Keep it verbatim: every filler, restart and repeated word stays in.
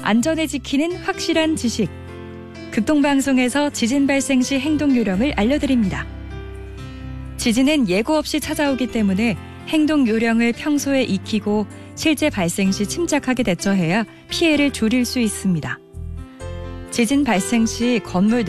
안전을 지키는 확실한 지식. 극동방송에서 지진 발생 시 행동 요령을 알려드립니다. 지진은 예고 없이 찾아오기 때문에 행동 요령을 평소에 익히고 실제 발생 시 침착하게 대처해야 피해를 줄일 수 있습니다. 지진 발생 시 건물